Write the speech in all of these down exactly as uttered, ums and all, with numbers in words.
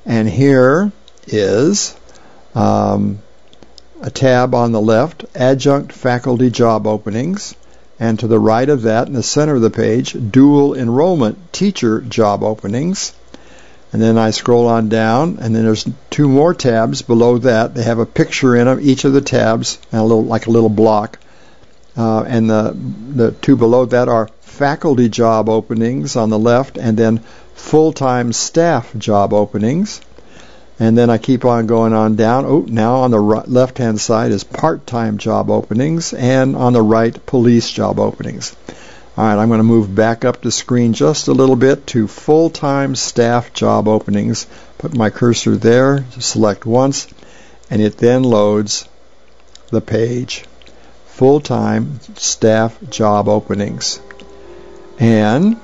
And here is um, a tab on the left, Adjunct Faculty Job Openings, and to the right of that, in the center of the page, Dual Enrollment Teacher Job Openings. And then I scroll on down, and then there's two more tabs below that. They have a picture in them, each of the tabs, and a little like a little block. Uh, and the the two below that are faculty job openings on the left, and then full-time staff job openings. And then I keep on going on down. Oh, now on the right, left-hand side is part-time job openings, and on the right, police job openings. All right, I'm going to move back up the screen just a little bit to full-time staff job openings. Put my cursor there, select once, and it then loads the page. Full-time staff job openings. And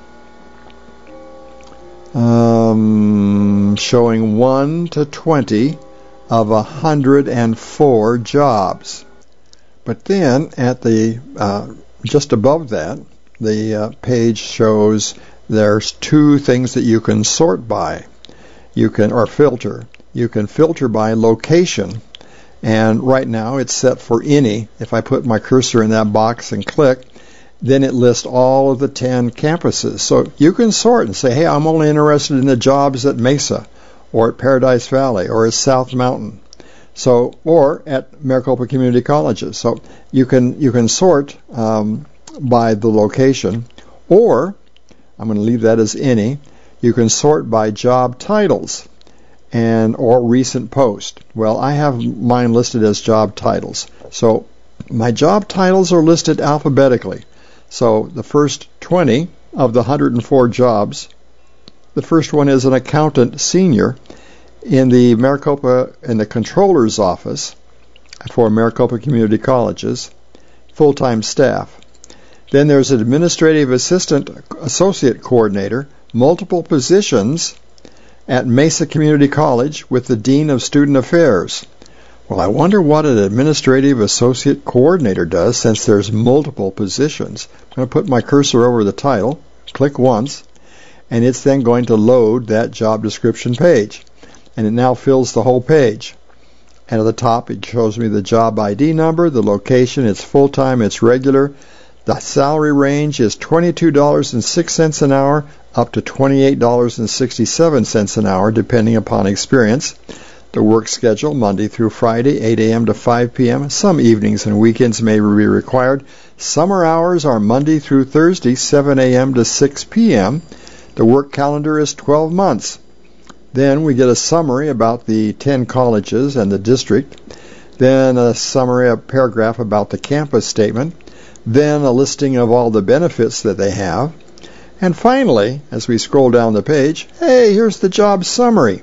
um, showing one to twenty of one hundred four jobs. But then at the uh, just above that, the uh, page shows there's two things that you can sort by. You can, or filter. You can filter by location. And right now it's set for any. If I put my cursor in that box and click, then it lists all of the ten campuses. So you can sort and say, hey, I'm only interested in the jobs at Mesa, or at Paradise Valley, or at South Mountain, so or at Maricopa Community Colleges. So you can you can sort um, by the location, or I'm going to leave that as any. You can sort by job titles and or recent post. Well, I have mine listed as job titles. So my job titles are listed alphabetically. So the first twenty of the one hundred four jobs, the first one is an accountant senior in the Maricopa, in the controller's office for Maricopa Community Colleges, full-time staff. Then there's an administrative assistant associate coordinator, multiple positions at Mesa Community College with the Dean of Student Affairs. Well, I wonder what an administrative associate coordinator does, since there's multiple positions. I'm going to put my cursor over the title, click once, and it's then going to load that job description page. And it now fills the whole page. And at the top it shows me the job I D number, the location, it's full-time, it's regular. The salary range is twenty-two dollars and six cents an hour up to twenty-eight dollars and sixty-seven cents an hour, depending upon experience. The work schedule, Monday through Friday, eight a.m. to five p.m. Some evenings and weekends may be required. Summer hours are Monday through Thursday, seven a.m. to six p.m. The work calendar is twelve months. Then we get a summary about the ten colleges and the district. Then a summary, a paragraph about the campus statement. Then a listing of all the benefits that they have. And finally, as we scroll down the page, hey, here's the job summary.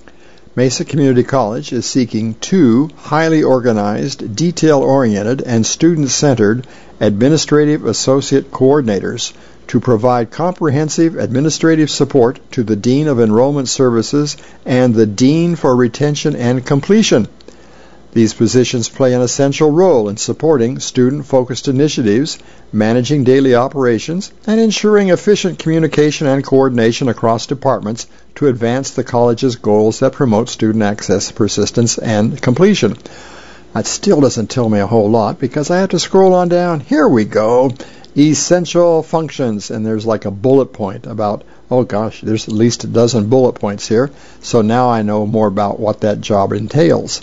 Mesa Community College is seeking two highly organized, detail-oriented, and student-centered administrative associate coordinators to provide comprehensive administrative support to the Dean of Enrollment Services and the Dean for Retention and Completion. These positions play an essential role in supporting student-focused initiatives, managing daily operations, and ensuring efficient communication and coordination across departments to advance the college's goals that promote student access, persistence, and completion. That still doesn't tell me a whole lot because I have to scroll on down. Here we go. Essential functions, and there's like a bullet point about, oh gosh, there's at least a dozen bullet points here. So now I know more about what that job entails.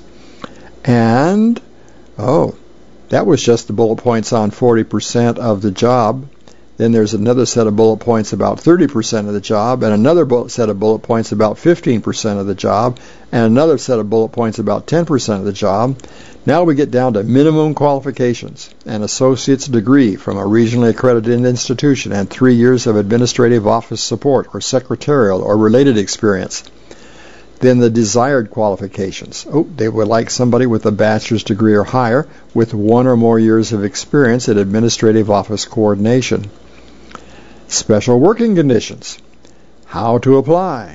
And, oh, that was just the bullet points on forty percent of the job. Then there's another set of bullet points about thirty percent of the job, and another bullet set of bullet points about fifteen percent of the job, and another set of bullet points about ten percent of the job. Now we get down to minimum qualifications, an associate's degree from a regionally accredited institution, and three years of administrative office support or secretarial or related experience. Then the desired qualifications. Oh, they would like somebody with a bachelor's degree or higher with one or more years of experience in administrative office coordination. Special working conditions. How to apply.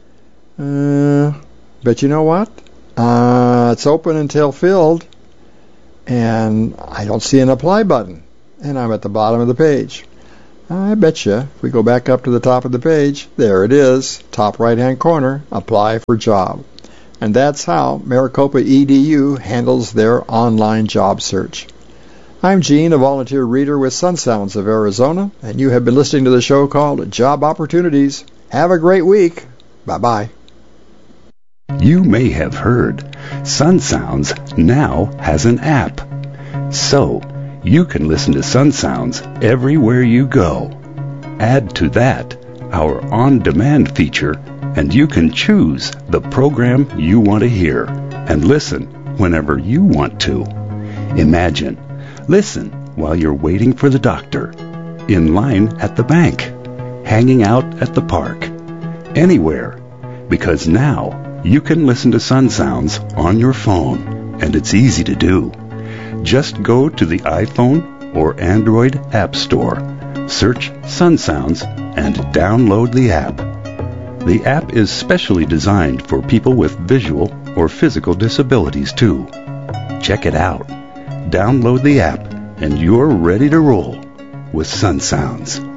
Uh, but you know what? Uh, it's open until filled, and I don't see an apply button, and I'm at the bottom of the page. I betcha. If we go back up to the top of the page, there it is, top right-hand corner, apply for job. And that's how Maricopa E D U handles their online job search. I'm Gene, a volunteer reader with Sun Sounds of Arizona, and you have been listening to the show called Job Opportunities. Have a great week. Bye-bye. You may have heard Sun Sounds now has an app. So, you can listen to Sun Sounds everywhere you go. Add to that our on-demand feature, and you can choose the program you want to hear and listen whenever you want to. Imagine, listen while you're waiting for the doctor, in line at the bank, hanging out at the park, anywhere, because now you can listen to Sun Sounds on your phone, and it's easy to do. Just go to the iPhone or Android App Store, search Sun Sounds, and download the app. The app is specially designed for people with visual or physical disabilities, too. Check it out. Download the app, and you're ready to roll with Sun Sounds.